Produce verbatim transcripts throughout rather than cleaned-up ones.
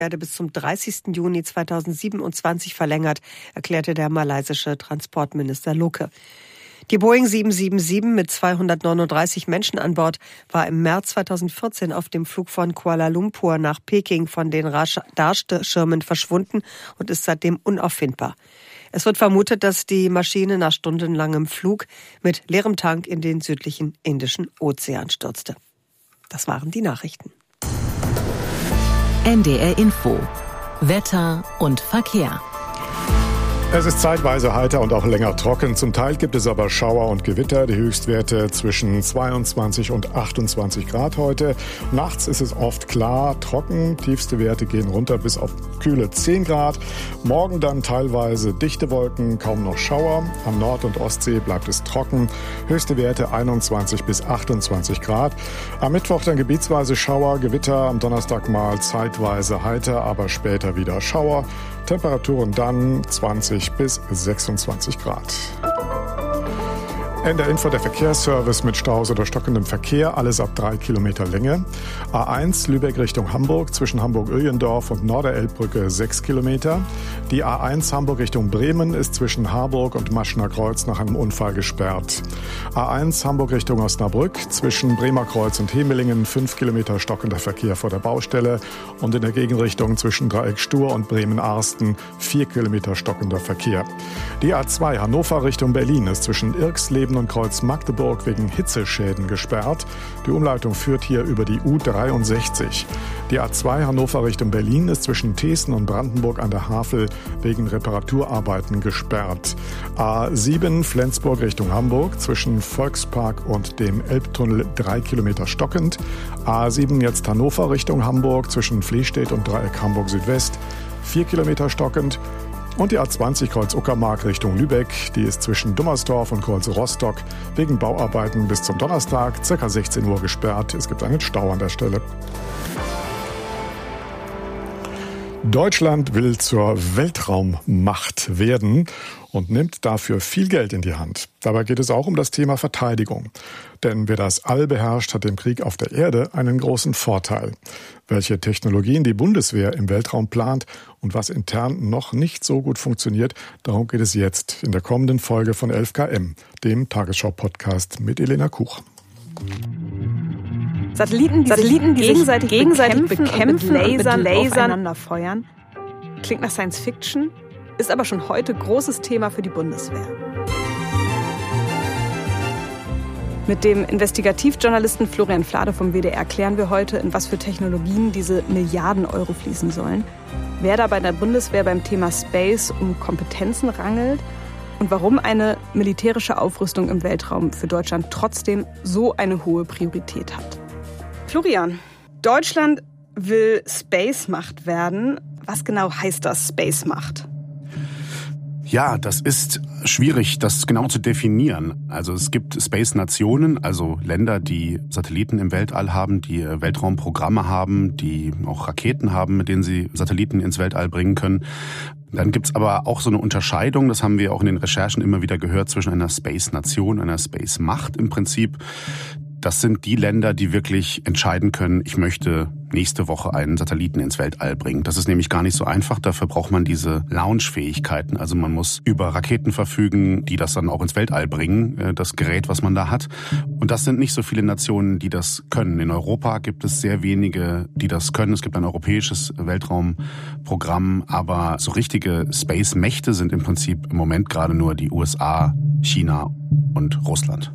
werde bis zum dreißigsten Juni zweitausendsiebenundzwanzig verlängert, erklärte der malaysische Transportminister Luke. Die Boeing sieben sieben sieben mit zweihundertneununddreißig Menschen an Bord war im März zweitausendvierzehn auf dem Flug von Kuala Lumpur nach Peking von den Radarschirmen verschwunden und ist seitdem unauffindbar. Es wird vermutet, dass die Maschine nach stundenlangem Flug mit leerem Tank in den südlichen Indischen Ozean stürzte. Das waren die Nachrichten. N D R Info. Wetter und Verkehr. Es ist zeitweise heiter und auch länger trocken. Zum Teil gibt es aber Schauer und Gewitter. Die Höchstwerte zwischen zweiundzwanzig und achtundzwanzig Grad heute. Nachts ist es oft klar, trocken. Tiefste Werte gehen runter bis auf kühle zehn Grad. Morgen dann teilweise dichte Wolken, kaum noch Schauer. Am Nord- und Ostsee bleibt es trocken. Höchste Werte einundzwanzig bis achtundzwanzig Grad. Am Mittwoch dann gebietsweise Schauer, Gewitter. Am Donnerstag mal zeitweise heiter, aber später wieder Schauer. Temperaturen dann zwanzig bis sechsundzwanzig Grad. N D R Info, der Verkehrsservice mit Staus oder stockendem Verkehr, alles ab drei Kilometer Länge. A eins Lübeck Richtung Hamburg, zwischen Hamburg-Öhlendorf und Norderelbbrücke sechs Kilometer. Die A eins Hamburg Richtung Bremen ist zwischen Harburg und Maschner Kreuz nach einem Unfall gesperrt. A eins Hamburg Richtung Osnabrück, zwischen Bremer Kreuz und Hemelingen fünf Kilometer stockender Verkehr vor der Baustelle und in der Gegenrichtung zwischen Dreieck Stur und Bremen-Arsten vier Kilometer stockender Verkehr. Die A zwei Hannover Richtung Berlin ist zwischen Irksleben und Kreuz Magdeburg wegen Hitzeschäden gesperrt. Die Umleitung führt hier über die U dreiundsechzig. Die A zwei Hannover Richtung Berlin ist zwischen Thesen und Brandenburg an der Havel wegen Reparaturarbeiten gesperrt. A sieben Flensburg Richtung Hamburg zwischen Volkspark und dem Elbtunnel drei Kilometer stockend. A sieben jetzt Hannover Richtung Hamburg zwischen Flehstedt und Dreieck Hamburg Südwest vier Kilometer stockend. Und die A zwanzig Kreuz Uckermark Richtung Lübeck, die ist zwischen Dummersdorf und Kreuz Rostock wegen Bauarbeiten bis zum Donnerstag ca. sechzehn Uhr gesperrt. Es gibt einen Stau an der Stelle. Deutschland will zur Weltraummacht werden und nimmt dafür viel Geld in die Hand. Dabei geht es auch um das Thema Verteidigung. Denn wer das All beherrscht, hat im Krieg auf der Erde einen großen Vorteil. Welche Technologien die Bundeswehr im Weltraum plant und was intern noch nicht so gut funktioniert, darum geht es jetzt in der kommenden Folge von elf K M, dem Tagesschau-Podcast mit Elena Kuch. Satelliten, die Satelliten, die gegenseitig, gegenseitig bekämpfen, bekämpfen und mit Lasern, und mit Lasern aufeinander feuern. Klingt nach Science Fiction, ist aber schon heute großes Thema für die Bundeswehr. Mit dem Investigativjournalisten Florian Flade vom W D R klären wir heute, in was für Technologien diese Milliarden Euro fließen sollen, wer da bei der Bundeswehr beim Thema Space um Kompetenzen rangelt und warum eine militärische Aufrüstung im Weltraum für Deutschland trotzdem so eine hohe Priorität hat. Florian, Deutschland will Space-Macht werden. Was genau heißt das, Space-Macht? Ja, das ist schwierig, das genau zu definieren. Also es gibt Space-Nationen, also Länder, die Satelliten im Weltall haben, die Weltraumprogramme haben, die auch Raketen haben, mit denen sie Satelliten ins Weltall bringen können. Dann gibt's aber auch so eine Unterscheidung, das haben wir auch in den Recherchen immer wieder gehört, zwischen einer Space-Nation und einer Space-Macht im Prinzip. Das sind die Länder, die wirklich entscheiden können, ich möchte nächste Woche einen Satelliten ins Weltall bringen. Das ist nämlich gar nicht so einfach. Dafür braucht man diese Launch-Fähigkeiten. Also man muss über Raketen verfügen, die das dann auch ins Weltall bringen, das Gerät, was man da hat. Und das sind nicht so viele Nationen, die das können. In Europa gibt es sehr wenige, die das können. Es gibt ein europäisches Weltraumprogramm, aber so richtige Space-Mächte sind im Prinzip im Moment gerade nur die U S A, China und Russland.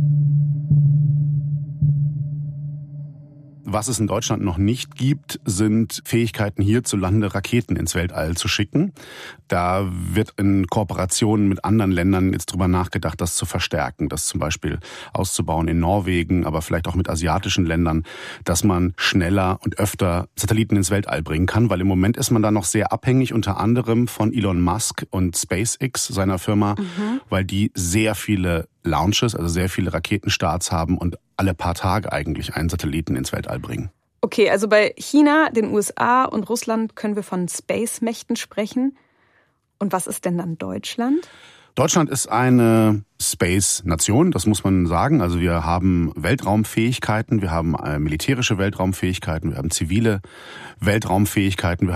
Was es in Deutschland noch nicht gibt, sind Fähigkeiten, hierzulande Raketen ins Weltall zu schicken. Da wird in Kooperation mit anderen Ländern jetzt drüber nachgedacht, das zu verstärken. Das zum Beispiel auszubauen in Norwegen, aber vielleicht auch mit asiatischen Ländern, dass man schneller und öfter Satelliten ins Weltall bringen kann. Weil im Moment ist man da noch sehr abhängig, unter anderem von Elon Musk und SpaceX, seiner Firma, mhm. weil die sehr viele Launches, also sehr viele Raketenstarts haben und alle paar Tage eigentlich einen Satelliten ins Weltall bringen. Okay, also bei China, den U S A und Russland können wir von Space-Mächten sprechen. Und was ist denn dann Deutschland? Deutschland ist eine Space-Nation, das muss man sagen. Also wir haben Weltraumfähigkeiten, wir haben militärische Weltraumfähigkeiten, wir haben zivile Weltraumfähigkeiten, wir